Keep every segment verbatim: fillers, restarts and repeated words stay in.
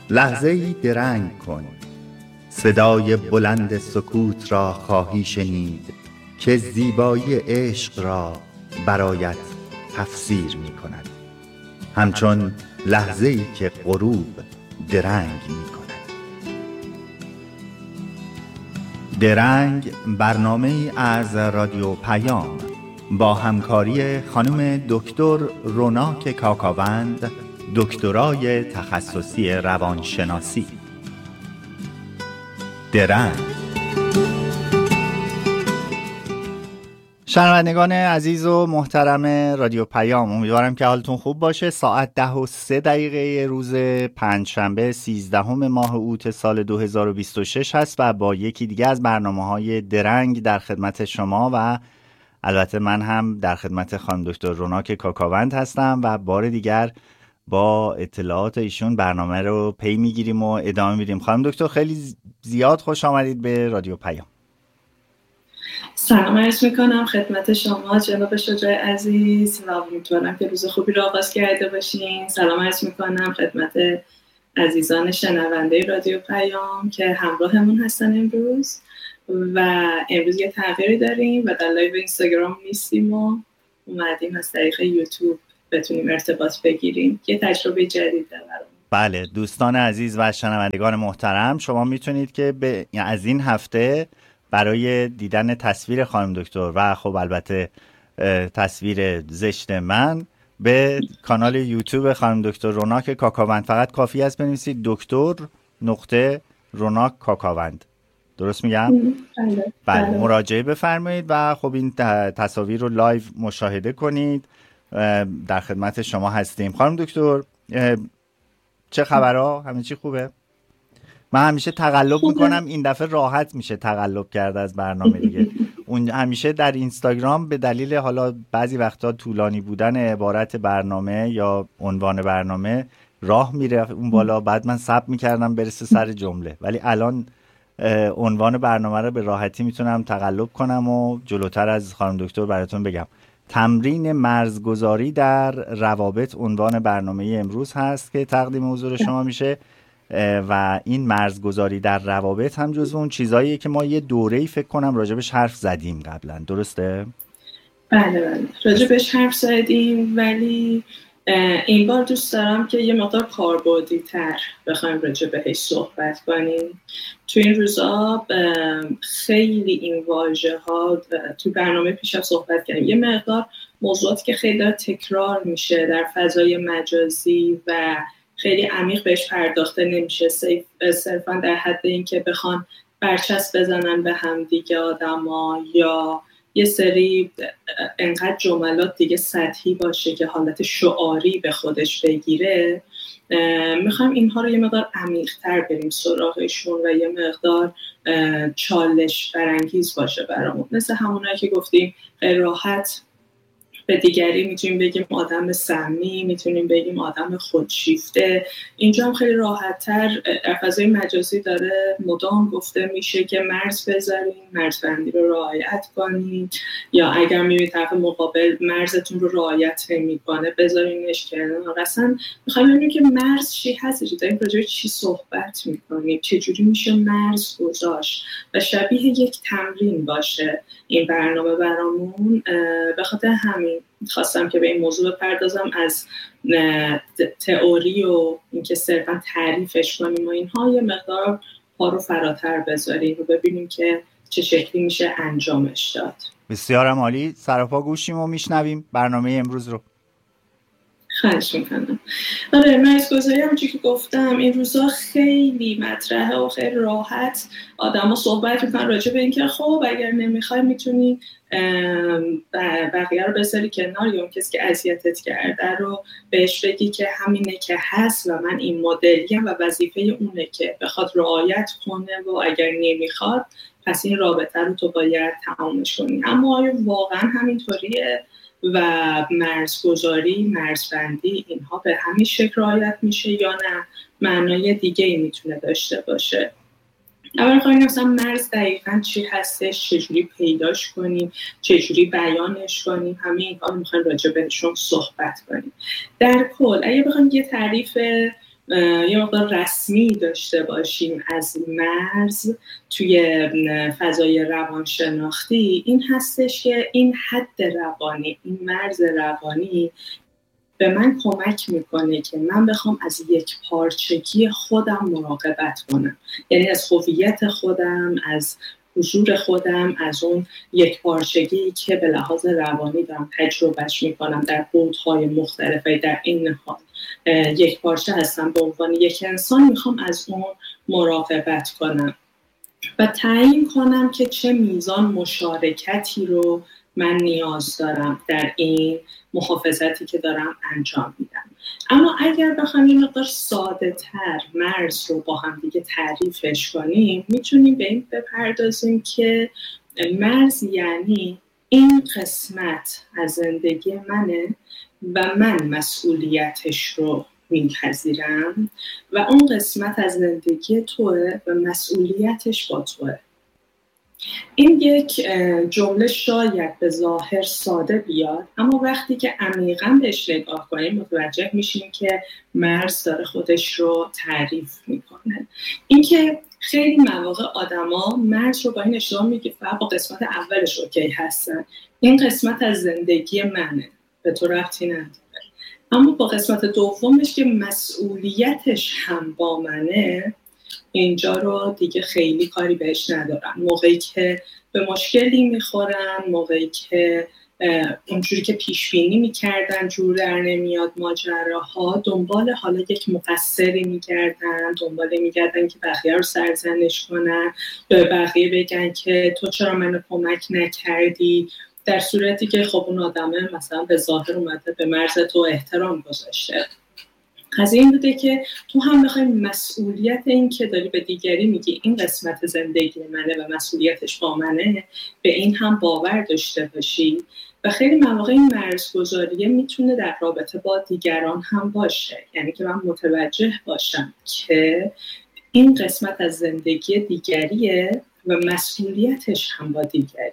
لحظه‌ای درنگ کن، صدای بلند سکوت را خواهی شنید که زیبایی عشق را برایت تفسیر می کند، همچون لحظه‌ای که غروب درنگ می کند. درنگ برنامه‌ای از رادیو پیام با همکاری خانم دکتر روناک کاکاوند، دکترای تخصصی روانشناسی. درنگ. شنوندگان عزیز و محترم رادیو پیام، امیدوارم که حالتون خوب باشه. ساعت ده و سه دقیقه روز پنجشنبه سیزدهم ماه اوت سال دو هزار و بیست و شش هست و با یکی دیگه از برنامه‌های درنگ در خدمت شما و البته من هم در خدمت خانم دکتر روناک کاکاوند هستم و بار دیگر با اطلاعات ایشون برنامه رو پی میگیریم و ادامه میدیم. خانم دکتر خیلی زیاد خوش آمدید به رادیو پیام. سلام عرض میکنم خدمت شما جناب شجاع عزیز و امیدوارم که روز خوبی رو آغاز کرده باشین. سلام عرض میکنم خدمت عزیزان شنونده رادیو پیام که همراهمون هستن امروز و امروز یه تغییری داریم و در لایو اینستاگرام نیستیم و اومدیم از طریق یوتیوب بتونیم ارتباط بگیریم. یه تجربه جدیده برامون. بله دوستان عزیز و شنوندگان محترم، شما میتونید که به از این هفته برای دیدن تصویر خانم دکتر و خب البته تصویر زشت من به کانال یوتیوب خانم دکتر روناک کاکاوند، فقط کافی است بنویسید دکتر نقطه روناک کاکاوند. درست میگم؟ بله. بله مراجعه بفرمایید و خب این تصاویر رو لایو مشاهده کنید. در خدمت شما هستیم. خانم دکتر چه خبرها؟ همه چی خوبه؟ من همیشه تقلب میکنم، این دفعه راحت میشه تقلب کرد از برنامه دیگه. اون همیشه در اینستاگرام به دلیل حالا بعضی وقتا طولانی بودن عبارت برنامه یا عنوان برنامه راه میره اون بالا، بعد من ثبت میکردم برسه سر جمله، ولی الان عنوان برنامه رو به راحتی میتونم تقلب کنم و جلوتر از خانم دکتر براتون بگم. تمرین مرزگذاری در روابط عنوان برنامه امروز هست که تقدیم حضور شما میشه و این مرزگذاری در روابط هم جزو اون چیزاییه که ما یه دوره‌ای فکر کنم راجبش حرف زدیم قبلا، درسته؟ بله بله راجبش حرف زدیم، ولی این بار دوست دارم که یه مقدار کاربردی تر بخوایم راجع بهش صحبت کنیم. تو این روزا خیلی این واژه ها تو برنامه پیشم صحبت کردیم، یه مقدار موضوعاتی که خیلی داره تکرار میشه در فضای مجازی و خیلی عمیق بهش پرداخته نمیشه، صرفا در حد این که بخوان برچسب بزنن به هم دیگه آدما یا یه سری انقدر جملات دیگه سطحی باشه که حالت شعاری به خودش بگیره. میخوایم اینها رو یه مقدار عمیق‌تر بریم سراغشون و یه مقدار چالش برانگیز باشه برامون، مثل همونایی که گفتیم خیلی راحت به دیگری میتونیم بگیم آدم سمی، میتونیم بگیم آدم خودشیفته. اینجا هم خیلی راحت‌تر در فضای مجازی داره مدام گفته میشه که مرز بذارین، مرزبندی رو رعایت کنین، یا اگر میبینید طرف مقابل مرزتون رو رعایت نمی‌کنه بذارینش کنار. اصلا می‌خوایم ببینیم که مرز چی هست، داریم راجع به چی صحبت می‌کنیم، چجوری میشه مرز گذاشت و شبیه یک تمرین باشه این برنامه برامون. به خاطر همین خواستم که به این موضوع بپردازم، از تئوری و اینکه صرفا تعریفش کنیم و اینها یه مقدار پا رو فراتر بذاریم و ببینیم که چه شکلی میشه انجامش داد. بسیارم عالی، سراپا گوشیم و میشنویم برنامه امروز رو. خواهش میکنم. آره مرزگذاری همونجوری که گفتم این روزا خیلی مطرحه و خیلی راحت آدم ها صحبت میکنن راجع به این که خب اگر نمیخوای میتونی بقیه رو بذاری کنار، یا اون کسی که اذیتت کرده رو بهش بگی که همینه که هست و من این مدلیم و وظیفه اونه که بخواد رعایت کنه و اگر نمیخواد پس این رابطه رو تو باید تمامش کنی. اما آیا واقعا همینطوریه و مرزگذاری، مرزبندی اینها به همین شکل رعایت میشه یا نه معنای دیگه ای میتونه داشته باشه؟ اول خواهیم مثلا مرز دقیقاً چی هستش، چجوری پیداش کنیم، چجوری بیانش کنیم، همه این ها میخوایم راجع بهشون صحبت کنیم. در کل اگه بخوایم یه تعریف یه مقدار رسمی داشته باشیم از مرز توی فضای روانشناختی این هستش که این حد روانی، این مرز روانی به من کمک میکنه که من بخوام از یک پارچگی خودم مراقبت کنم، یعنی از هویت خودم، از حضور خودم، از اون یک پارچگی که به لحاظ روانی دارم تجربهش میکنم در بودهای مختلفه. در این حال یک پارچه هستم به عنوان یک انسان، میخوام از اون مراقبت کنم و تعیین کنم که چه میزان مشارکتی رو من نیاز دارم در این محافظتی که دارم انجام میدم. اما اگر بخوام یه مقدار ساده تر مرز رو با هم دیگه تعریفش کنیم، میتونیم به این بپردازیم که مرز یعنی این قسمت از زندگی منه و من مسئولیتش رو میپذیرم و اون قسمت از زندگی توه و مسئولیتش با توه. این یک جمله شاید به ظاهر ساده بیاد، اما وقتی که عمیقاً بهش نگاه کنیم متوجه میشیم که مرز داره خودش رو تعریف میکنه. این که خیلی مواقع آدما مرز رو با این اشتباه میگه فقط با قسمت اولش اوکی هستن، این قسمت از زندگی منه، به تو ربطی نداره. اما با قسمت دومش که مسئولیتش هم با منه، اینجا رو دیگه خیلی کاری بهش ندارن. موقعی که به مشکلی میخورن، موقعی که اونجوری که پیش بینی میکردن جور در نمیاد ماجراها، دنبال حالا یک مقصری میگردن، دنبال میگردن که بقیه رو سرزنش کنن، به بقیه بگن که تو چرا منو کمک نکردی، در صورتی که خب اون آدمه مثلا به ظاهر اومده به مرز تو احترام گذاشته. از این بوده که تو هم بخوای مسئولیت این که داری به دیگری میگی این قسمت زندگی منه و مسئولیتش با منه، به این هم باور داشته باشی. و خیلی مواقع این مرزگذاریه میتونه در رابطه با دیگران هم باشه، یعنی که من متوجه باشم که این قسمت از زندگی دیگریه و مسئولیتش هم با دیگریه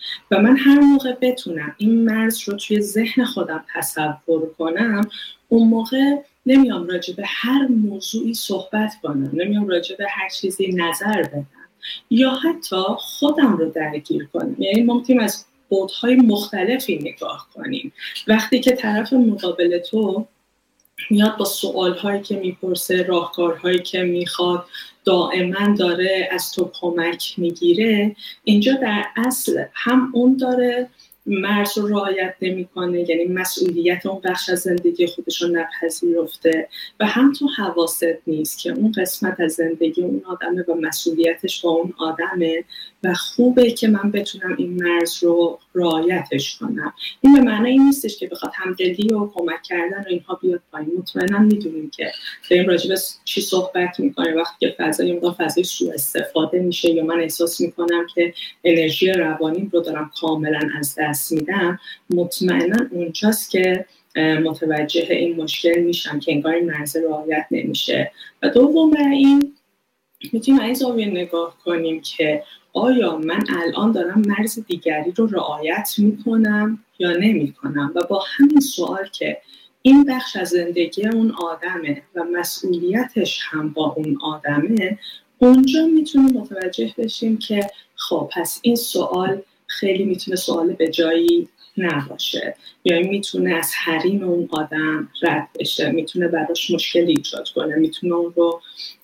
و من هر موقع بتونم این مرز رو توی ذهن خودم تصور کنم، اون موقع نمیام راجع به هر موضوعی صحبت کنم، نمیام راجع به هر چیزی نظر بدم یا حتی خودم رو درگیر کنم. یعنی ممکنه از بودهای مختلفی نگاه کنیم. وقتی که طرف مقابل تو میاد با سوالهایی که میپرسه، راهکارهایی که میخواد، دائما داره از تو کمک میگیره، اینجا در اصل هم اون داره مرز رو رعایت نمی‌کنه، یعنی مسئولیت اون بخش از زندگی خودش رو نپذیرفته و هم تو حواست نیست که اون قسمت از زندگی اون آدمه و مسئولیتش با اون آدمه و خوبه که من بتونم این مرز رو رعایتش کنم. این به معنی این نیستش که بخواد همدلی و کمک کردن و اینها بیاد پایین. مطمئنا میدونیم که داریم راجع به چی صحبت می‌کنیم. وقتی که فضای اون فضای سوء استفاده میشه یا من احساس می‌کنم که انرژی روانیم رو دارم کاملا از دست میدم، مطمئنا اونجاست که متوجه این مشکل میشم که انگار این مرز رعایت نمیشه. و دوم بر این میتونیم این زاویه نگاه کنیم که آیا من الان دارم مرز دیگری رو رعایت میکنم یا نمیکنم و با همین سوال که این بخش از زندگی اون آدمه و مسئولیتش هم با اون آدمه، اونجا میتونیم متوجه بشیم که خب پس این سوال خیلی میتونه سوال به جایی نباشه یا میتونه از حریم اون آدم رد بشه، میتونه براش مشکل ایجاد کنه، میتونه اون رو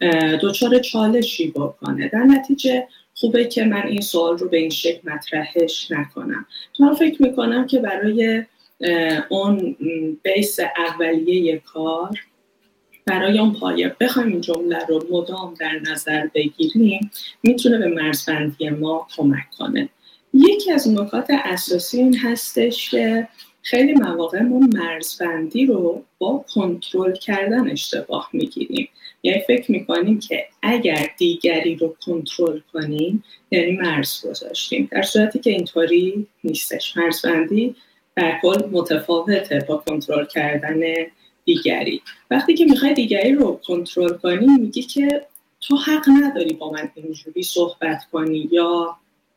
دچار چالشی بکنه. در نتیجه خوبه که من این سوال رو به این شکل مطرحش نکنم. من فکر میکنم که برای اون بیس اولیه کار، برای اون پایه بخوایم این جمله رو مدام در نظر بگیریم، میتونه به مرزبندی ما کمک کنه. یکی از نکات اساسی این هستش که خیلی مواقع ما مرزبندی رو با کنترل کردن اشتباه میگیریم. یعنی فکر میکنیم که اگر دیگری رو کنترل کنیم یعنی مرز گذاشتیم، در صورتی که اینطوری نیستش. مرزبندی در کل متفاوته با کنترل کردن دیگری. وقتی که میخوای دیگری رو کنترل کنی میگی که تو حق نداری با من اینجوری صحبت کنی یا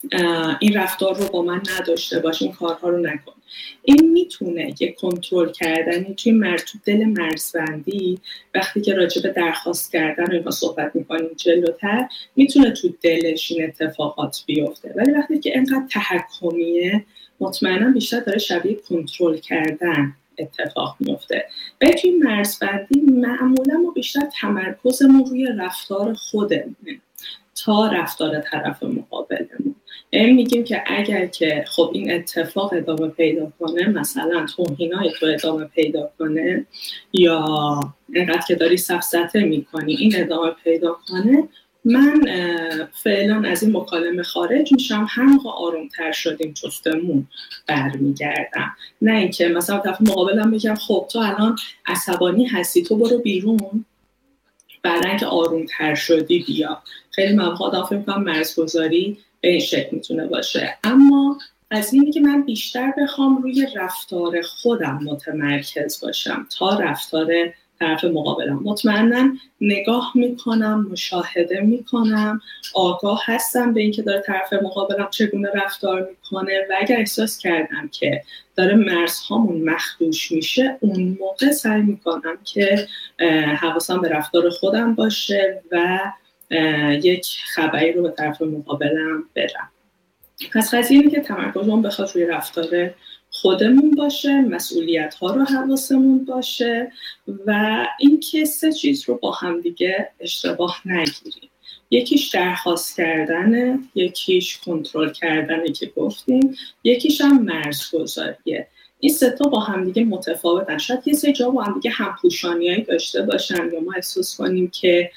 این رفتار رو با من نداشته باش، این کارها رو نکن. این میتونه یه کنترل کردنی توی مرز تو دل مرزبندی، وقتی که راجع به درخواست کردن رو اینها صحبت میکنیم جلوتر، میتونه تو دلش این اتفاقات بیفته. ولی وقتی که اینقدر تحکمیه، مطمئنا بیشتر داره شبیه کنترل کردن اتفاق میفته. و توی مرزبندی معمولا ما بیشتر تمرکزمون روی رفتار خودمونه تا رفتار طرف مقابلمون. یعنی میگیم که اگر که خب این اتفاق ادامه پیدا کنه، مثلا توهینای تو ادامه پیدا کنه، یا اینقدر که داری سفسطه میکنی این ادامه پیدا کنه، من فعلا از این مکالمه خارج میشم، هر موقع آرومتر شدیم چستمون برمیگردم. نه اینکه مثلا طرف مقابلم بگم خب تو الان عصبانی هستی، تو برو بیرون، بعد اینکه آرومتر شدی بیا. خیلی مواقع آدم فکر می‌کنم مرزگذاری به این شکل میتونه باشه. اما از اینی که من بیشتر بخوام روی رفتار خودم متمرکز باشم تا رفتار طرف مقابلم. مطمئنا نگاه میکنم، مشاهده میکنم، آگاه هستم به اینکه داره طرف مقابلم چگونه رفتار میکنه و اگر احساس کردم که داره مرزهامون مخدوش میشه، اون موقع سعی میکنم که حواسم به رفتار خودم باشه و یک خبری رو به طرف مقابلم بدم. پس قضیه اینه که تمرکزمون بخواد روی رفتار خودمون باشه، مسئولیت ها رو حواسمون باشه و اینکه سه چیز رو با هم دیگه اشتباه نگیریم. یکیش درخواست کردنه، یکیش کنترل کردنه که گفتیم، یکیش هم مرزگذاریه. این سه تا با هم دیگه متفاوتن. شاید یه سه جا با هم دیگه همپوشانیایی داشته باشن یا ما احساس کنیم که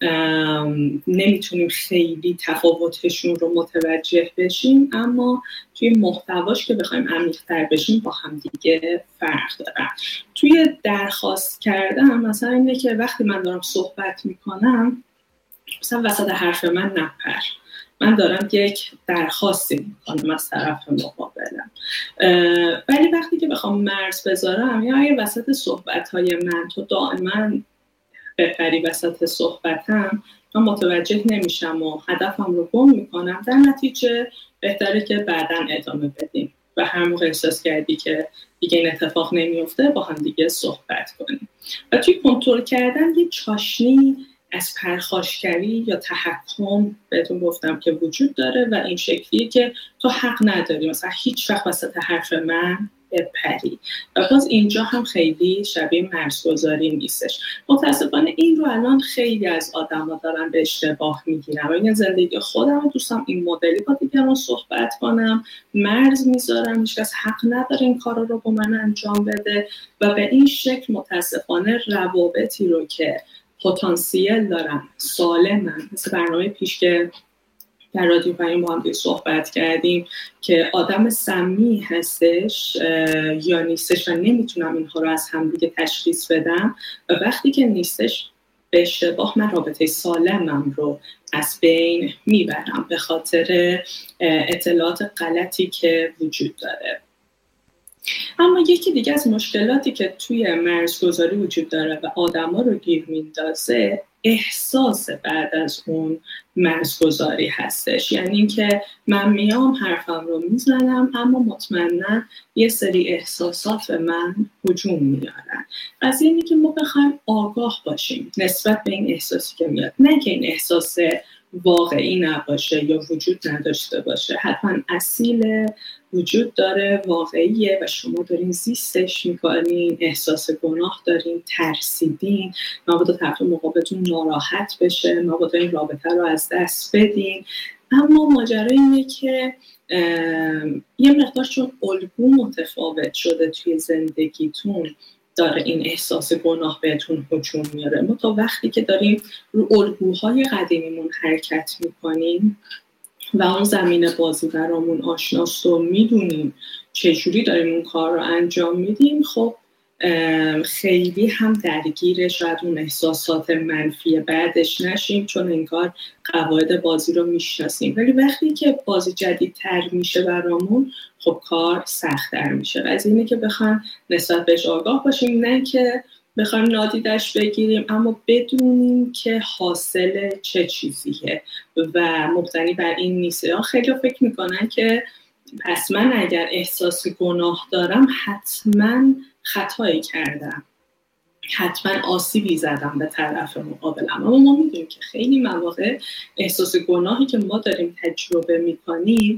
نمیتونیم خیلی تفاوتشون رو متوجه بشیم، اما توی محتواش که بخوایم عمیق‌تر بشیم با هم دیگه فرق دارن. توی درخواست کردن مثلا اینه که وقتی من دارم صحبت میکنم، مثلا وسط حرف من نپر، من دارم یک درخواستی میکنم از طرف مقابلم. ولی وقتی که بخوام مرز بذارم، یا اگه وسط صحبت‌های من تو دائما بپری وسط صحبتم، من متوجه نمیشم و هدفم رو گم میکنم، در نتیجه بهتره که بعداً ادامه بدیم و هر موقع احساس کردی که دیگه این اتفاق نمیفته با هم دیگه صحبت کنیم. و توی کنترل کردن یه چاشنی از پرخاشگری یا تحکم بهتون گفتم که وجود داره و این شکلیه که تو حق نداری مثلا هیچ وقت وسط حرف من بپری و باز اینجا هم خیلی شبیه مرزگذاری نیستش. متاسفانه این رو الان خیلی از آدما دارن به اشتباه میگیرن و این زندگی خودم دوستم این مدلی با دیگران صحبت کنم، مرز میذارم، هیچ کس حق نداره این کارا رو با من انجام بده و به این شکل متاسفانه روابطی رو که پتانسیل دارن سالمن، مثل برنامه پیش که در رادیو پیام با هم صحبت کردیم که آدم سمی هستش یا نیستش و نمیتونم اینها رو از هم دیگه تشخیص بدم و وقتی که نیستش به اشتباه من رابطه سالمم رو از بین میبرم به خاطر اطلاعات غلطی که وجود داره. اما یکی دیگه از مشکلاتی که توی مرزگذاری وجود داره و آدما رو گیر میندازه، احساس بعد از اون مرزگذاری هستش. یعنی اینکه من میام حرفم رو میزنم اما مطمئنا یه سری احساسات به من هجوم میارن. از اینی که ما بخوایم آگاه باشیم نسبت به این احساسی که میاد، نه که این احساس واقعی نباشه یا وجود نداشته باشه، حتما اصیل وجود داره، واقعیه و شما دارین زیستش میکنین، احساس گناه دارین، ترسیدین، مبادا طرف مقابلتون ناراحت بشه، مبادا این رابطه رو از دست بدین. اما ماجرا اینه که یه مقدار چون الگو متفاوت شده توی زندگیتون داره این احساس گناه بهتون هجوم میاره. ما تا وقتی که داریم رو الگوهای قدیمیمون حرکت میکنیم و اون زمین بازی برامون آشناست و میدونیم چجوری داریم اون کار رو انجام میدیم، خب خیلی هم درگیر شاید اون احساسات منفی بعدش نشیم چون انگار قواعد بازی رو میشناسیم. ولی وقتی که بازی جدیدتر میشه برامون، خب کار سخت‌تر میشه و از اینه که بخوایم نسبت بهش آگاه باشیم، نه که بخوایم نادیدش بگیریم، اما بدونیم که حاصل چه چیزیه و مبتنی بر این نیست. یا خیلی فکر میکنن که پس من اگر احساس گناه دارم حتما خطایی کردم، حتما آسیبی زدم به طرف مقابلم. اما ما میدونیم که خیلی مواقع احساس گناهی که ما داریم تجربه میکنیم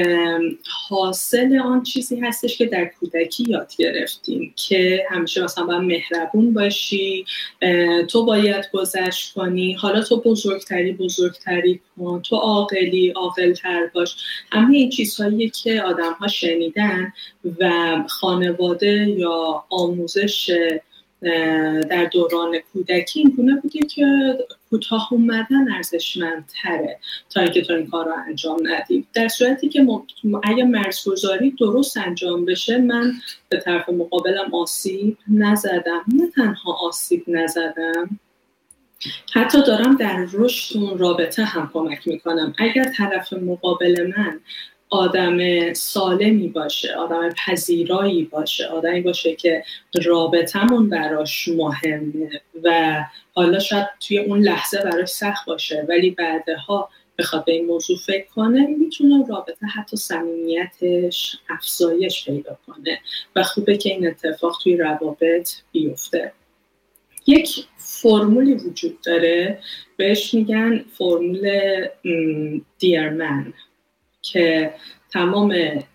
حاصل آن چیزی هستش که در کودکی یاد گرفتیم که همیشه مثلا باید مهربون باشی، تو باید گذشت کنی، حالا تو بزرگتری بزرگتری کن، تو عاقلی عاقل‌تر باش. همه این چیزهایی که آدم ها شنیدن و خانواده یا آموزش در دوران کودکی این گونه بودی که کوتاه اومدن ارزشمندتره تا اینکه تو این کار رو انجام ندی. در صورتی که اگه مرزگذاری درست انجام بشه، من به طرف مقابلم آسیب نزدم، نه تنها آسیب نزدم، حتی دارم در رشد اون رابطه هم کمک میکنم. اگر طرف مقابل من آدم سالمی باشه، آدم پذیرایی باشه، آدمی باشه که رابطمون براش مهمه و حالا شاید توی اون لحظه براش سخت باشه ولی بعدها بخواد به این موضوع فکر کنه، میتونه رابطه حتی صمیمیتش افزایش پیدا کنه و خوبه که این اتفاق توی روابط بیفته. یک فرمولی وجود داره بهش میگن فرمول دیرمن که تمام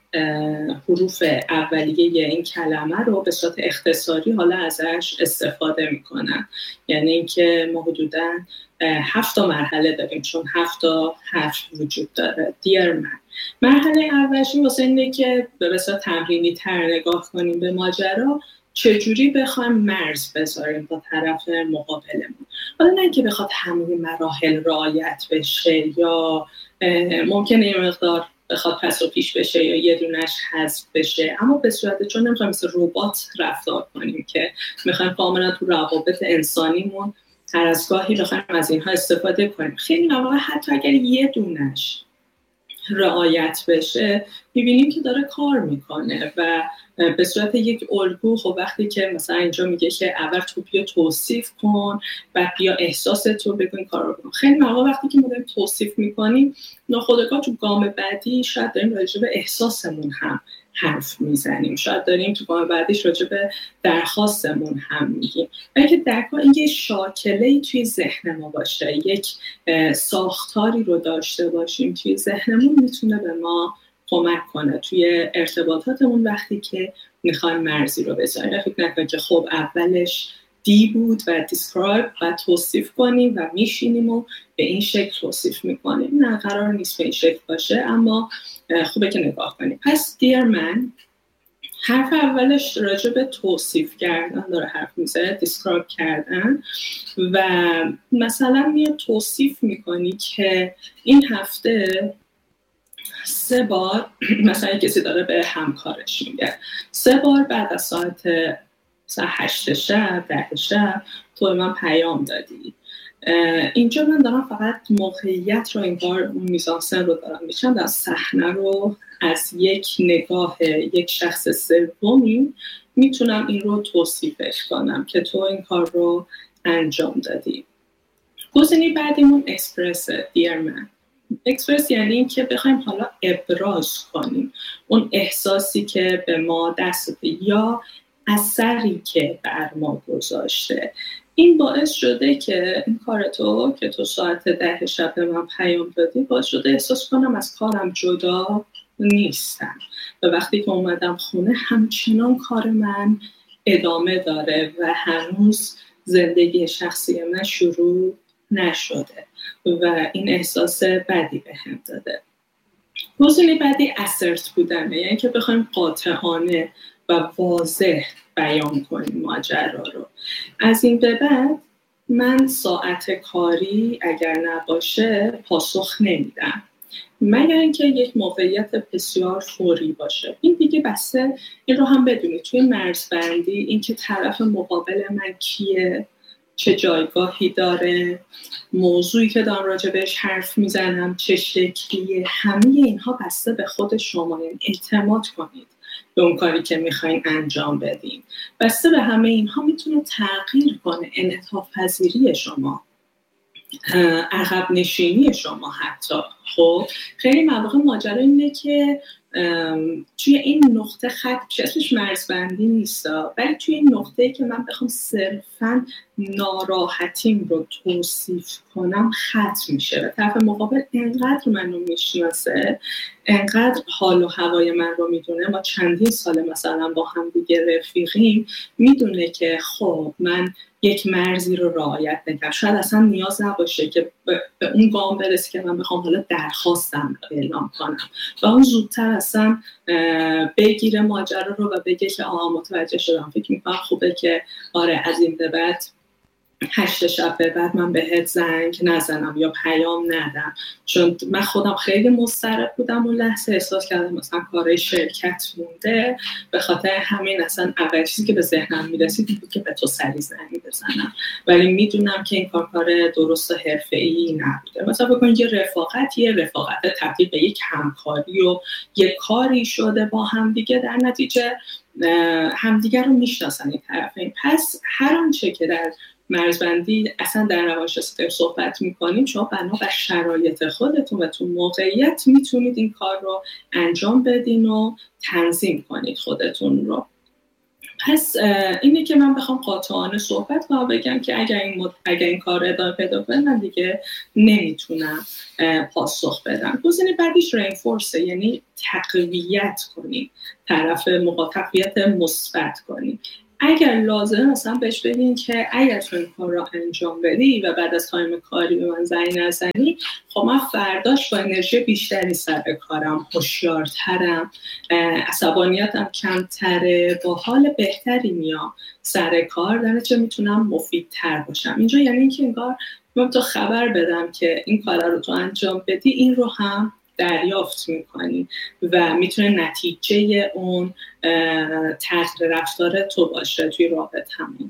حروف اولیه این کلمه رو به صورت اختصاری حالا ازش استفاده میکنن. یعنی اینکه ما حدوداً هفت تا مرحله داریم چون هفت تا حرف وجود داره. دیرمن مرحله اولش واسه اینه که به صورت تمرینی تر نگاه کنیم به ماجرا، چجوری بخوایم مرز بذاریم با طرف مقابلمون. حالا نه که بخواد همه مراحل رعایت بشه یا ممکنه یه مقدار بخواد پس و پیش بشه یا یه دونش حذف بشه، اما به صورت چون نمیخوایم مثل ربات رفتار کنیم که میخوایم کاملا تو روابط انسانیمون هر از گاهی بخوایم از اینها استفاده کنیم. خیلی مواقع حتی اگر یه دونش رعایت بشه میبینیم که داره کار میکنه و به صورت یک الگو. خب وقتی که مثلا اینجا میگه که اول تو بیا توصیف کن و بیا احساس تو بگو این کار رو بکن، خیلی مواقع وقتی که ما داریم توصیف میکنیم ناخودآگاه تو گام بعدی شاید داریم راجع به احساسمون هم حرف میزنیم، شاید داریم تو گام بعدیش راجع به درخواستمون هم میگیم. و اینکه در کار این یه شاکله‌ای توی ذهن ما باشه، یک ساختاری رو داشته باشیم توی ذهنمون، میتونه به ما کمک کنه توی ارتباطاتمون وقتی که میخوایم مرزی رو بذاریم. فکر نکنید که خب اولش دی بود و دیسکرایب و توصیف کنیم و میشینیم و به این شکل توصیف میکنیم. نه، قرار نیست به این شکل باشه، اما خوبه که نگاه کنیم. پس دیر من حرف اولش راجع به توصیف کردن داره حرف میزنه، دیسکرایب کردن، و مثلا میاد توصیف میکنی که این هفته سه بار مثلا کسی داره به همکارش میگه سه بار بعد از ساعت ساعت هشت شب ده شب تو من پیام دادی. اینجا من دارم فقط موقعیت رو، این بار اون میزانسن رو دارم میشم، در صحنه رو از یک نگاه یک شخص سومی میتونم این رو توصیفش کنم که تو این کار رو انجام دادی. گزینه بعدیمون اکسپرس. دیر من اکسپرس یعنی این که بخوایم حالا ابراز کنیم اون احساسی که به ما دست داده یا اثری که بر ما گذاشته. این باعث شده که این کار تو که تو ساعت ده شب به من پیام دادی باعث شده احساس کنم از کارم جدا نیستم و وقتی که اومدم خونه همچنان کار من ادامه داره و هنوز زندگی شخصی من شروع نشده و این احساس بدی به هم داده. گزینه بعدی assertive بودنه، یعنی که بخوایم قاطعانه و واضح بیان کنیم ماجرا رو. از این به بعد من ساعت کاری اگر نباشه پاسخ نمیدم مگر اینکه یک موقعیت بسیار فوری باشه. این دیگه بسته این رو هم بدونید توی مرزبندی این که طرف مقابل من کیه، چه جایگاهی داره، موضوعی که دارم راجع بهش حرف میزنم چه شکلیه، همه اینها بسته به خود شما. یعنی اعتماد کنید به اون کاری که میخواین انجام بدین. بسته به همه اینها میتونه تغییر کنه انعطاف پذیری شما، عقب نشینی شما حتی. خب خیلی مواقع ماجرا اینه که توی این نقطه خط اسمش مرزبندی نیست، ولی توی این نقطه‌ای که من بخوام صرفاً ناراحتیم رو توصیف کنم خط میشه و طرف مقابل انقدر منو میشناسه، انقدر حال و هوای من رو میدونه، ما چندین سال مثلا با هم دیگه رفیقیم، میدونه که خب من یک مرزی رو رعایت نکردم، شاید اصلا نیاز نباشه که به اون گام برسی که من بخوام حالا درخواستم رو اعلام کنم و اون زودتر اصلا بگیره ماجرا رو و بگه که آها متوجه شدم، فکر میکنم خوبه که آره از این به بعد هشت شب به بعد من بهت زنگ نزنم یا پیام ندم، چون من خودم خیلی مضطرب بودم اون لحظه، احساس کردم مثلا کارهای شرکت مونده، به خاطر همین اصلا اول چیزی که به ذهنم میرسید بود که به تو سری زنگ بزنم، ولی میدونم که این کار کار درست و حرفه‌ای نبوده. مثلا بکنید یه رفاقت یه رفاقت تبدیل به یک همکاری و یک کاری شده با هم دیگه، در نتیجه همدیگه رو میشناسن این طرفین. پس هر آنچه که در مرزبندی اصلا در روانشناسی صحبت میکنیم، شما بنا بر شرایط خودتون و تو موقعیت میتونید این کار رو انجام بدین و تنظیم کنید خودتون رو. پس اینه که من بخوام قاطعانه صحبت کنم بگم که اگر این, مد... اگر این کار ادامه پیدا کنه من دیگه نمیتونم پاسخ بدم. گزینه بعدیش رینفورس، یعنی تقویت کنید طرف مقابل، تقویت مثبت کنید. اگر لازمه مثلا بهش بگین که اگر تو این کار رو انجام بدی و بعد از تایم کاری به من زنگ نزنی، خب من فرداش با انرژی بیشتری سر کارم، هوشیارترم، عصبانیتم کمتره، با حال بهتری میام سر کار، در نتیجه میتونم مفیدتر باشم. اینجا یعنی اینکه انگار من تو خبر بدم که این کار رو تو انجام بدی، این رو هم دریافت میکنی و میتونه نتیجه اون تغییر رفتار تو باشه توی رابطه‌مون.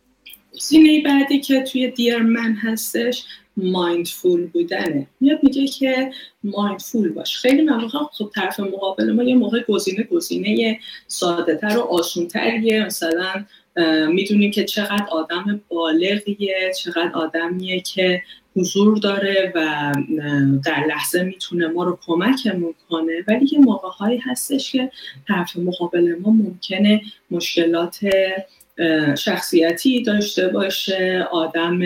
گزینه بعدی که توی دیر من هستش مایندفول بودنه. میاد میگه که مایندفول باش. خیلی مواقع خب طرف مقابل ما یه موقع گزینه گزینه ساده‌تر و آسان‌تریه، مثلا میدونیم که چقدر آدم بالغیه، چقدر آدمیه که حضور داره و در لحظه میتونه ما رو کمکمون کنه، ولی یه موقع‌هایی هستش که طرف مقابل ما ممکنه مشکلات شخصیتی داشته باشه، آدم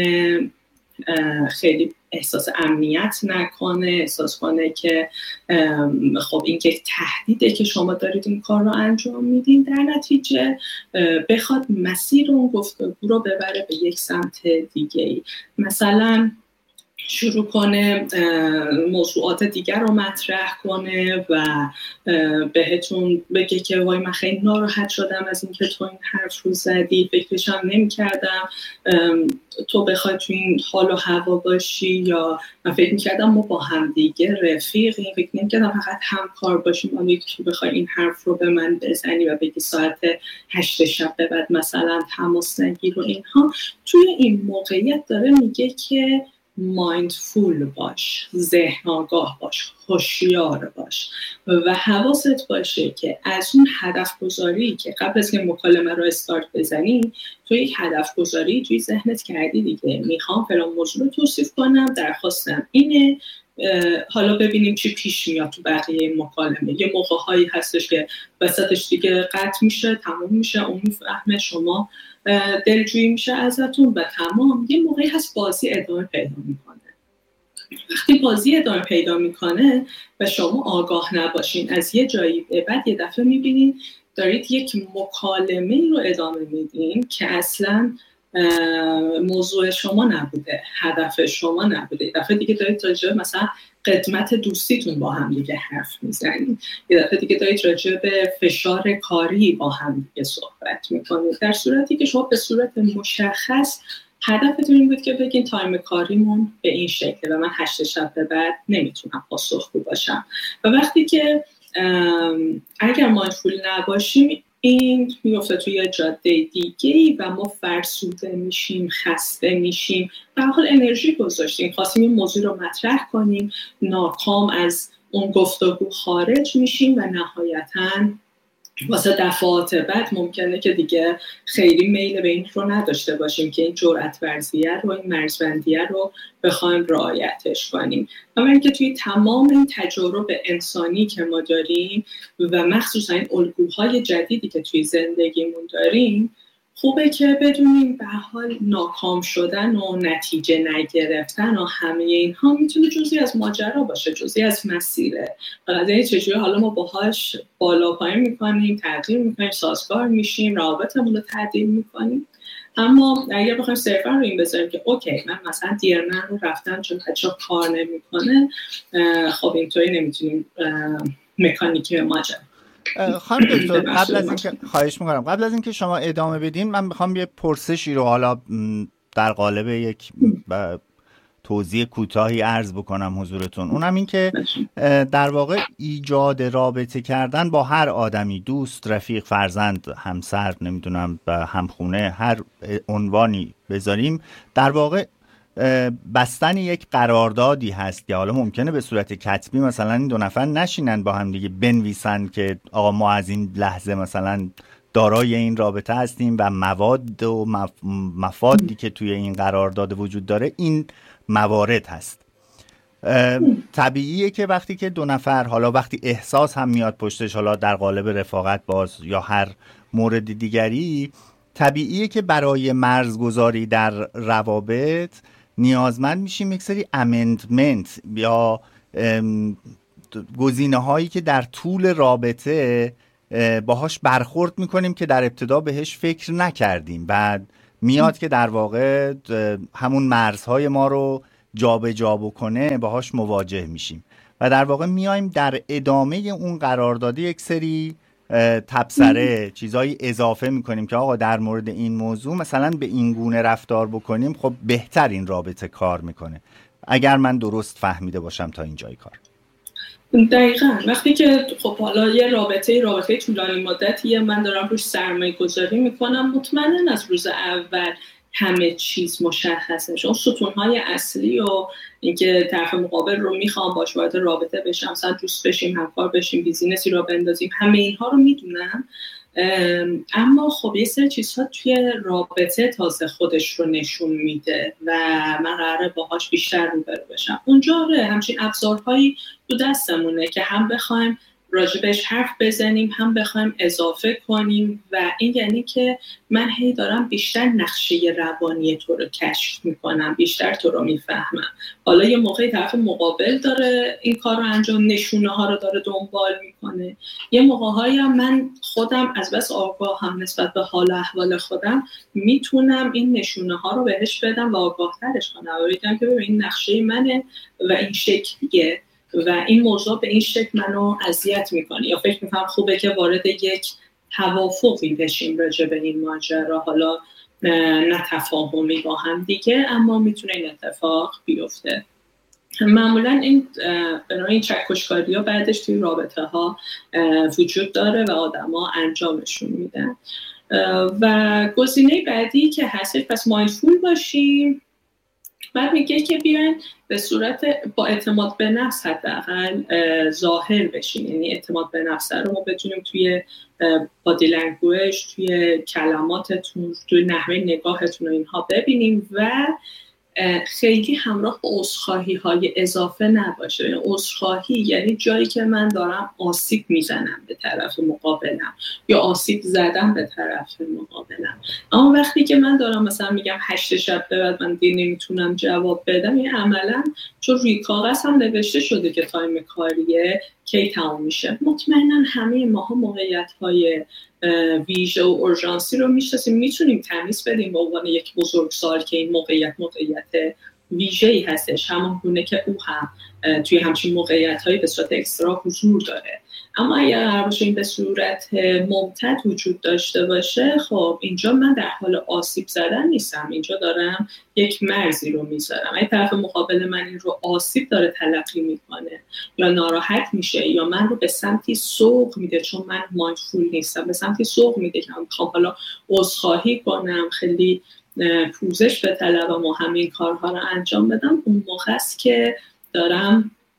خیلی احساس امنیت نکنه، احساس کنه که خب این که تهدیده که شما دارید این کار رو انجام میدین، در نتیجه بخواد مسیر اون گفتگو رو ببره به یک سمت دیگه، مثلا شروع کنه موضوعات دیگر رو مطرح کنه و بهتون بگه که وای من خیلی ناراحت شدم از این که تو این حرف رو زدی، فکرشم نمی کردم تو بخوای تو این حال و هوا باشی، یا من فکر می کردم ما با هم دیگه رفیقیم، فکر نمی کردم فقط همکار باشیم، اما یک تو بخوای این حرف رو به من بزنی و بگی ساعت هشت شب به بعد مثلا تماس نگیر و اینها. توی این موقعیت داره میگه که مایندفول باش، ذهن آگاه باش، هوشیار باش و حواست باشه که از اون هدف گذاری که قبل از که مکالمه رو استارت بزنی، تو یک هدف گذاری توی ذهنت کردی دیگه، میخوام فلان موضوع رو توصیف کنم، درخواستم اینه، حالا ببینیم چی پیش میاد تو بقیه مکالمه. یه موقع‌هایی هستش که وسطش دیگه قطع میشه، تموم میشه، اون میفهمه، شما دلجویی میشه ازتون و تمام. یه موقعی هست بازی ادامه پیدا میکنه. وقتی بازی ادامه پیدا میکنه و شما آگاه نباشین، از یه جایی به بعد یه دفعه میبینین دارید یک مکالمه رو ادامه میدین که اصلا موضوع شما نبوده، هدف شما نبوده. یه دفعه دیگه دارید راجع به مثلا قدمت دوستیتون با هم دیگه حرف میزنید، یه دفعه دیگه دارید راجع به فشار کاری با هم دیگه صحبت میکنید، در صورتی که شما به صورت مشخص هدفتون این بود که بگین تایم کاریمون به این شکله و من هشت شب به بعد نمیتونم پاسخگو باشم. و وقتی که اگر مایندفول نباشیم، این میفته توی جاده دیگه‌ای و ما فرسوده میشیم، خسته میشیم، در حال انرژی گذاشتیم، خواستیم این موضوع رو مطرح کنیم، ناکام از اون گفتگو خارج میشیم و نهایتاً واسه دفعات بعد ممکنه که دیگه خیلی میل به این رو نداشته باشیم که این جرأت ورزیه رو، این مرزبندیه رو بخوایم رعایتش کنیم. اما اینکه توی تمام این تجارب انسانی که ما داریم و مخصوصا این الگوهای جدیدی که توی زندگیمون داریم، خوبه که بدونیم به حال ناکام شدن و نتیجه نگرفتن و همه اینها میتونه جزئی از ماجرا باشه، جزئی از مسیره. قضیه چجوری حالا ما باهاش بالا پایین میکنیم، تغییر میکنیم، سازگار میشیم، روابطمون رو تعدیل میکنیم. اما اگر بخوایم صرفا رو این بذاریم که اوکی من مثلا دیرمن رو رفتم چون بچه کار نمیکنه، خب اینطوری نمیتونیم مکانیکی ماجرا. خانم دکتر قبل از اینکه خواهش میکنم قبل از اینکه شما ادامه بدین، من میخوام یه پرسشی رو حالا در قالب یک توضیح کوتاهی عرض بکنم حضورتون. اونم این که در واقع ایجاد رابطه کردن با هر آدمی، دوست، رفیق، فرزند، همسر، نمیدونم همخونه، هر عنوانی بذاریم، در واقع بستن یک قراردادی هست که حالا ممکنه به صورت کتبی مثلا این دو نفر نشینن با هم دیگه بنویسن که آقا ما از این لحظه مثلا دارای این رابطه هستیم و مواد و مفادی که توی این قرارداد وجود داره این موارد هست. طبیعیه که وقتی که دو نفر، حالا وقتی احساس هم میاد پشتش، حالا در قالب رفاقت باز یا هر مورد دیگری، طبیعیه که برای مرزگذاری در روابط نیازمند میشیم یک سری امندمنت یا گزینه هایی که در طول رابطه باهاش برخورد میکنیم که در ابتدا بهش فکر نکردیم، بعد میاد که در واقع همون مرزهای ما رو جابجا جا بکنه، باهاش مواجه میشیم و در واقع میایم در ادامه اون قرارداد یک سری تبصره چیزایی اضافه میکنیم که آقا در مورد این موضوع مثلا به این گونه رفتار بکنیم خب بهتر این رابطه کار میکنه. اگر من درست فهمیده باشم تا اینجای کار. دقیقاً. وقتی که خب حالا یه رابطه رابطه طولانی مدتیه، من دارم روش سرمایه گذاری میکنم، مطمئناً از روز اول همه چیز مشخص نشه. اون ستونهای اصلی و اینکه طرف مقابل رو میخوام باش وارد رابطه بشم، مثلا دوست بشیم، همکار بشیم، بیزینسی رو بندازیم، همه اینها رو میدونم. اما خب یه سری چیزها توی رابطه تازه خودش رو نشون میده و من قراره باهاش بیشتر روبرو بشم. اونجا همچین ابزارهایی تو دستمونه که هم بخوایم راجبش حرف بزنیم، هم بخوایم اضافه کنیم و این یعنی که من هی دارم بیشتر نقشه روانی تو رو کشف میکنم، بیشتر تو رو میفهمم. حالا یه موقعی طرف مقابل داره این کار رو انجام، نشونه ها رو داره دنبال میکنه، یه موقع‌هایی هم من خودم از بس آگاه هم نسبت به حال و احوال خودم میتونم این نشونه ها رو بهش بدم و آگاه ترش کنم و بگم که ببین این نقشه منه و این شکلیه و این موضوع به این شکل منو اذیت میکنه، یا فکر میکنم خوبه که وارد یک توافقی بشیم راجع به این ماجرا، حالا نه تفاهمی با هم دیگه، اما میتونه این اتفاق بیفته. معمولا این برای این چکشکاری ها بعدش توی رابطه ها وجود داره و آدم ها انجامشون میدن. و گزینه بعدی که هست پس مایندفول باشیم. بعد میگه که بیاین به صورت با اعتماد به نفس حداقل ظاهر بشین، یعنی اعتماد به نفس رو ما بتونیم توی بادی لنگویج، توی کلماتتون، توی نحوه نگاهتون و اینها ببینیم و خیلی همراه با عذرخواهی های اضافه نباشه. عذرخواهی یعنی جایی که من دارم آسیب میزنم به طرف مقابلم یا آسیب زدم به طرف مقابلم، اما وقتی که من دارم مثلا میگم هشت شب به بعد من دیگه نمیتونم جواب بدم، این عملا چون روی کاغذ هم نوشته شده که تایم کاریه کی تمام میشه. مطمئنا همه ماها موقعیت های ویژه و اورژانسی رو میشناسیم، میتونیم تمیز بدیم به عنوان یک بزرگسال که این موقعیت موقعیت ویژه‌ای هستش، همون گونه که او هم توی همچین موقعیت‌هایی به صورت اکسترا حضور داره. اما اگر قرار باشه این به صورت ممتد وجود داشته باشه، خب اینجا من در حال آسیب زدن نیستم، اینجا دارم یک مرزی رو میذارم. اگه طرف مقابل من این رو آسیب داره تلقی میکنه یا ناراحت میشه یا من رو به سمتی سوق میده چون من مایندفول نیستم، به سمتی سوق میده که من میخوام حالا عذرخواهی کنم، خیلی پوزش به طلبم و همین کارها رو انجام بدم، اون موقع است که دارم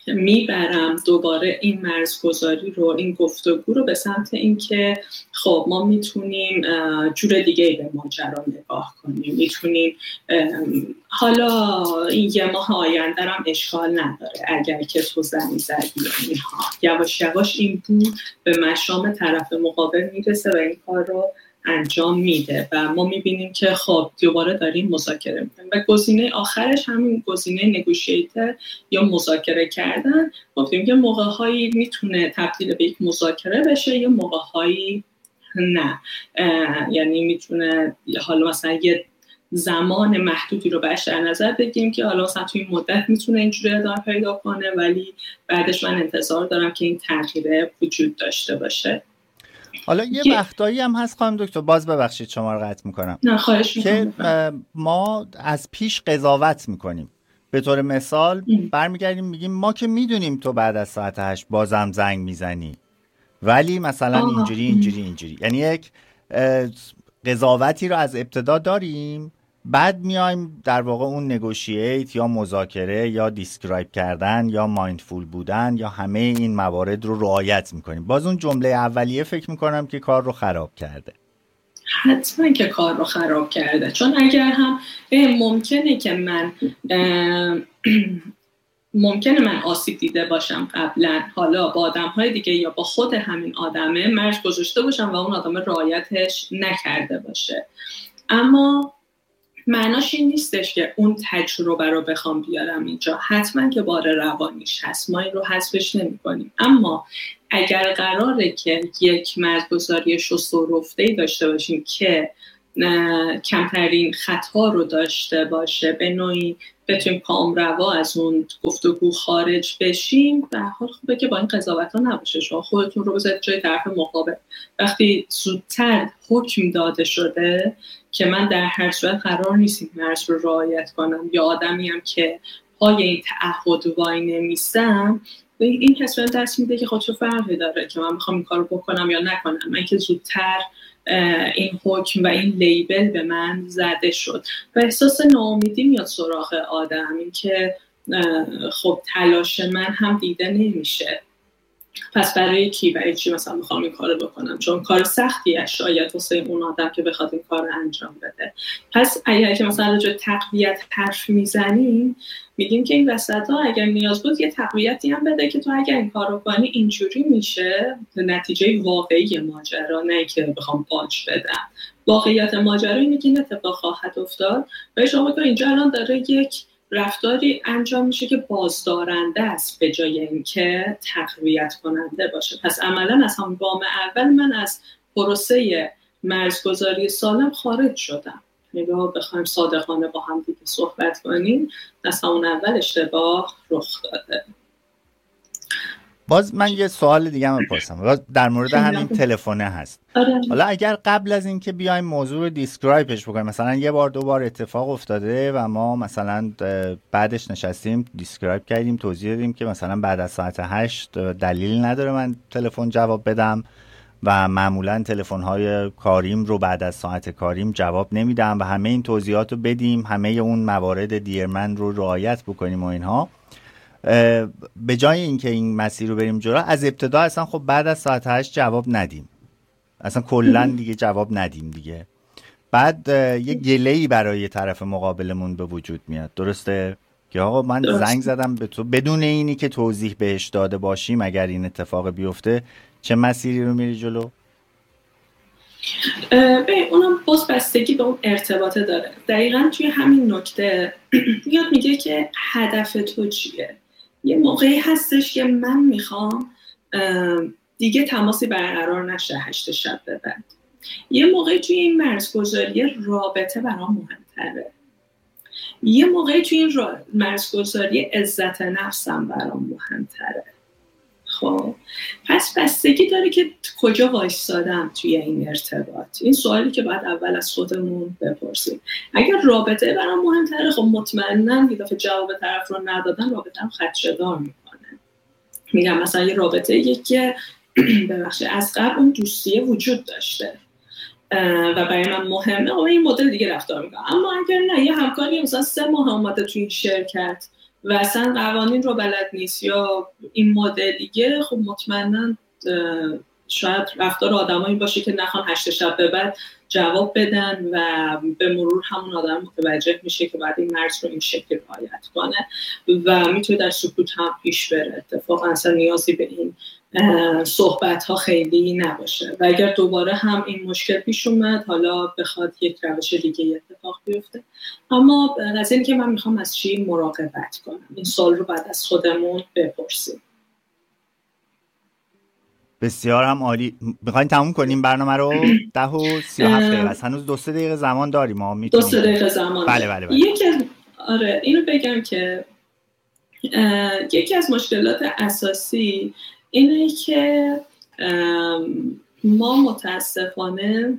میبرم دوباره این مرزگذاری رو، این گفتگو رو به سمت اینکه خب ما میتونیم جور دیگه به ماجرا نگاه کنیم، میتونیم حالا این یه ماه آینده هم اشکال نداره اگر که تو زنی زدی اینها، یواش یواش این بو به مشام طرف مقابل میرسه و این کار رو انجام میده و ما میبینیم که خب دوباره داریم مذاکره میکنیم و گزینه آخرش همین گزینه نگوشیتر یا مذاکره کردن. گفتیم که موقع‌هایی میتونه تبدیل به یک مذاکره بشه یا موقع‌هایی نه، یعنی میتونه حالا مثلا یه زمان محدودی رو بهش در نظر بگیریم که حالا مثلا توی این مدت میتونه اینجوری ادامه پیدا کنه ولی بعدش من انتظار دارم که این تغییر وجود داشته باشه. حالا یه وقتایی هم هست خانم دکتر، باز ببخشید شما رو قطع میکنم، نه خواهش میکنم، که ما از پیش قضاوت میکنیم. به طور مثال برمیگردیم میگیم ما که میدونیم تو بعد از ساعت هشت بازم زنگ میزنی ولی مثلا آه. اینجوری اینجوری اینجوری، یعنی یک قضاوتی رو از ابتدا داریم، بعد میایم در واقع اون نگوشییت یا مذاکره یا دیسکرایب کردن یا مایندفول بودن یا همه این موارد رو رعایت میکنیم. باز اون جمله اولیه فکر میکنم که کار رو خراب کرده. حتما که کار رو خراب کرده، چون اگر هم ممکنه که من ممکنه من آسیب دیده باشم قبلا، حالا با آدم‌های دیگه یا با خود همین آدمه مرز گذاشته باشم و اون آدم رعایتش نکرده باشه، اما معناش این نیستش که اون تجربه رو بخوام بیارم اینجا. حتما که بار روانیش هست، ما این رو حذفش نمی کنیم، اما اگر قراره که یک مرزگذاری شست و رفته‌ای داشته باشیم که کمترین خطا رو داشته باشه، به نوعی بتونیم کامروا از اون گفتگو خارج بشیم، به حال خوبه که با این قضاوت ها نباشه. شما خودتون رو بذارید جای طرف مقابل. وقتی زودتر حکم داده شده که من در هر صورت قرار نیست این مرز رو رعایت کنم یا آدمیم که پای این تعهد وای نمیستم، این کس به دست میده که خودشو فرقی داره که من میخوام این کار رو بکنم یا نکنم. من که زودتر این حکم و این لیبل به من زده شد و احساس ناامیدی میاد سراغ آدم، این که خب تلاش من هم دیده نمیشه، پس برای کی، برای چی مثلا میخوام این کارو بکنم؟ چون کار سختیه شاید واسه اون آدم که بخواد این کار انجام بده. پس اگر که مثلا راجع به تقویت حرف میزنیم، میگیم که این وسطا اگر نیاز بود یه تقویتی هم بده که تو اگر این کارو کنی اینجوری میشه. نتیجه واقعی ماجرا، نه که بخوام باج بدم. واقعیت ماجرا اینه که این اتفاق خواهد افتاد و شما که اینجا الان داره یک رفتاری انجام میشه که بازدارنده است به جای اینکه تقویت کننده باشه. پس عملا از هم گام اول من از پروسه مرزگذاری سالم خارج شدم. نگاه بخوایم صادقانه با هم دیگه صحبت کنیم، از همون اول اشتباه رخ داده. باز من یه سوال دیگه هم بپرسم در مورد همین تلفنه هست. آره. حالا اگر قبل از اینکه بیایم موضوع رو دیسکرایبش بکنیم، مثلا یه بار دو بار اتفاق افتاده و ما مثلا بعدش نشستیم دیسکرایب کردیم، توضیح دادیم که مثلا بعد از ساعت هشت دلیل نداره من تلفن جواب بدم و معمولا تلفن‌های کاریم رو بعد از ساعت کاریم جواب نمیدم و همه این توضیحات رو بدیم، همه اون موارد دیرمن رو رعایت بکنیم و اینها، به جای اینکه این مسیر رو بریم جلو از ابتدا اصلا خب بعد از ساعت هشت جواب ندیم، اصلا کلا دیگه جواب ندیم دیگه، بعد یه گله‌ای برای طرف مقابلمون به وجود میاد. درسته که آقا من درسته. زنگ زدم به تو بدون اینی که توضیح بهش داده باشیم، اگر این اتفاق بیفته چه مسیری رو میری جلو؟ به اونم باز بستگی به اون ارتباطه داره. دقیقاً توی همین نکته یاد میگه که هدف تو چیه. یه موقعی هستش که من میخوام دیگه تماسی برقرار نشه هشت شب به بعد. یه موقعی توی این مرزگذاری رابطه برام مهمتره. یه موقعی توی این مرزگذاری عزت نفسم برام مهمتره. خب پس بستگی داره که کجا وایستادم توی این ارتباط. این سوالی که باید اول از خودمون بپرسیم. اگر رابطه برام مهمتره، خب مطمئناً یه دفعه جواب طرف رو ندادن رابطه‌ام خدشه‌دار میکنه. میگم مثلا یه رابطه یکی که ببخشید از قبل اون دوستیه وجود داشته و برای من مهمه و این مدل دیگه رفتار میکنم. اما اگر نه، یه همکاری مثلا سه ماه اومده توی این شرکت و اصلا قوانین رو بلد نیست یا این مدلیه، خب مطمئنا شاید رفتار آدمایی باشه که نخوان هشت شب به بعد جواب بدن و به مرور همون آدم متوجه میشه که بعد این مرز رو این شکل رعایت کنه و میتونه در سکوت هم پیش بره. اتفاقا اصلا نیازی به این صحبت ها خیلی نباشه و اگر دوباره هم این مشکل پیش اومد حالا بخواد یک روش دیگه اتفاق بیفته. اما از این که من میخوام از چی مراقبت کنم، این سوال رو بعد از خودمون بپرسیم. بسیار هم عالی. میخواین تموم کنیم برنامه رو؟ ده و سی و هفت دقیقه است. هنوز دو سه دقیقه زمان داریم. ما میتونیم دو سه دقیقه زمان بله بله بله. یکی از آره اینو بگم که یکی از مشکلات اساسی اینه که ما متاسفانه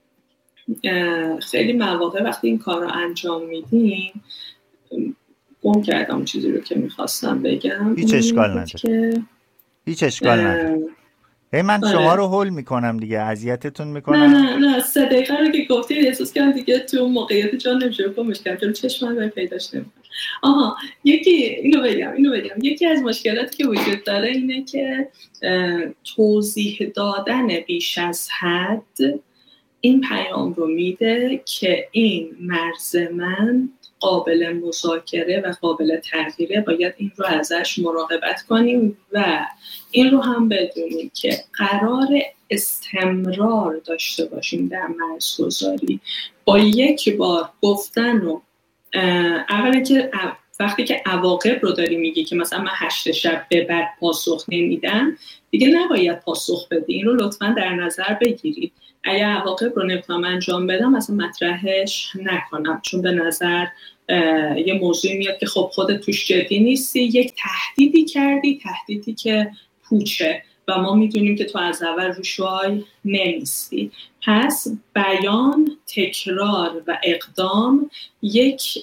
خیلی مواقع وقتی این کار رو انجام میدیم، گم کردم چیزی رو که میخواستم بگم. هیچ اشکال نداره که... هیچ اشکال نداره. هی من آره. شما رو هول میکنم دیگه، اذیتتون میکنم. نه نه نه سه دقیقه رو که گفتید احساس کردم دیگه تو اون موقعیت جا نمیشه کمش کردم، چون چشمم رو پیداش نمیکنم. آها یکی اینو بگم اینو بگم یکی از مشکلاتی که وجود داره اینه که توضیح دادن بیش از حد این پیام رو میده که این مرز من قابل مذاکره و قابل تغییره، باید این رو ازش مراقبت کنیم و این رو هم بدونیم که قرار استمرار داشته باشیم در مرزگذاری. با یک بار گفتن و اولا که وقتی که عواقب رو داری میگی که مثلا من هشت شب به بعد پاسخ نمیدم، دیگه نباید پاسخ بدی. این رو لطفا در نظر بگیرید. اگه عواقب رو نمیتونم انجام بدم مثلا مطرحش نکنم، چون به نظر یه موضوعی میاد که خب خودت توش جدی نیستی، یک تهدیدی کردی، تهدیدی که پوچه و ما میدونیم که تو از اول روش وای نمیستی. پس بیان، تکرار و اقدام یک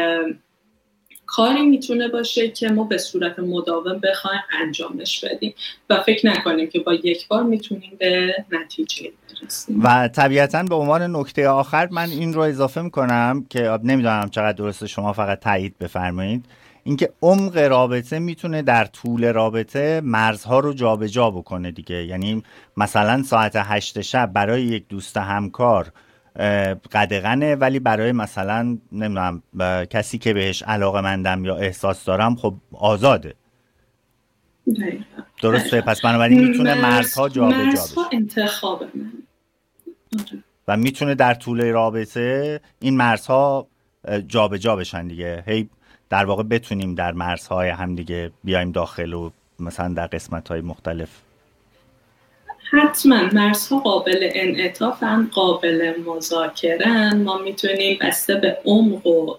کاری میتونه باشه که ما به صورت مداوم بخوایم انجامش بدیم و فکر نکنیم که با یک بار میتونیم به نتیجه برسیم. و طبیعتاً به عنوان نکته آخر من این رو اضافه میکنم که نمیدونم چقدر درسته، شما فقط تایید بفرمایید، اینکه عمق رابطه میتونه در طول رابطه مرزها رو جابجا بکنه دیگه. یعنی مثلا ساعت هشت شب برای یک دوست همکار قدغنه، ولی برای مثلا نمیدونم کسی که بهش علاقه‌مندم یا احساس دارم خب آزاده. دقیقا. درسته. پس بنابراین میتونه مرزها جابجا بشه. مرزها انتخاب من. و میتونه در طول رابطه این مرزها جابجا بشن دیگه. هی در واقع بتونیم در مرزهای هم دیگه بیایم داخل و مثلا در قسمت‌های مختلف. حتما مرزها قابل انعطافن، قابل مذاکره‌اند. ما میتونیم بسته به عمق و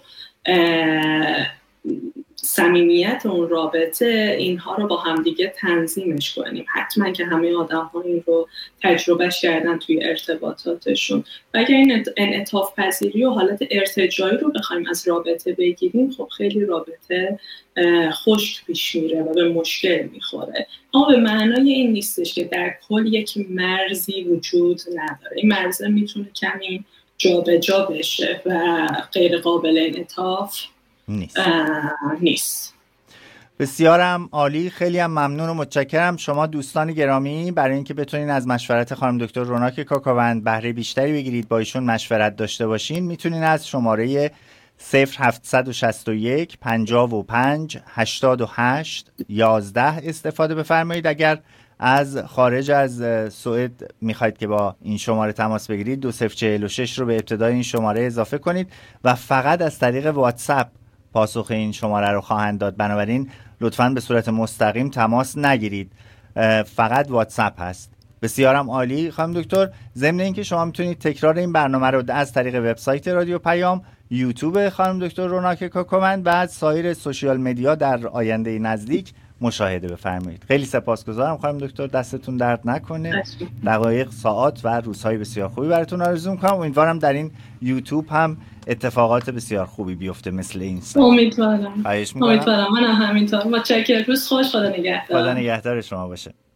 صمیمیت اون رابطه اینها رو با همدیگه تنظیمش کنیم. حتما که همه آدم‌ها این رو تجربهش کردن توی ارتباطاتشون و اگر این انعطاف پذیری و حالت ارتجاعی رو بخوایم از رابطه بگیریم، خب خیلی رابطه خشک پیش میره و به مشکل میخوره. اما به معنای این نیستش که در کل یک مرزی وجود نداره. این مرز میتونه کمی جابجا بشه و غیر قابل انعطاف نیست. نیست. بسیارم عالی. خیلی هم ممنون و متشکرم. شما دوستان گرامی برای اینکه بتونین از مشورت خانم دکتر روناک کاکاوند بهره بیشتری بگیرید، با ایشون مشورت داشته باشین، میتونین از شماره صفر هفت شش یک پنجاه و پنج هشتاد و هشت یازده استفاده بفرمایید. اگر از خارج از سوئد میخواید که با این شماره تماس بگیرید دو صفر چهل و شش رو به ابتدای این شماره اضافه کنید و فقط از طریق واتساپ پاسخ این شماره رو خواهند داد. بنابراین لطفاً به صورت مستقیم تماس نگیرید، فقط واتساپ هست. بسیارم عالی خانم دکتر. ضمن اینکه شما میتونید تکرار این برنامه رو از طریق وبسایت رادیو پیام، یوتیوب خانم دکتر روناک کاکاوند و سایر سوشیال مدیا در آینده نزدیک مشاهده بفرمایید. خیلی سپاسگزارم خانم دکتر، دستتون درد نکنه. دقایق، ساعات و روزهای بسیار خوبی براتون آرزو می‌کنم. امیدوارم در این یوتیوب هم اتفاقات بسیار خوبی بیفته مثل این. امیدوارم. خواهش می‌کنم. امیدوارم. من هم همینطور. متشکرم. روز خوش. خدا نگهدار. خدا نگهدار شما باشه.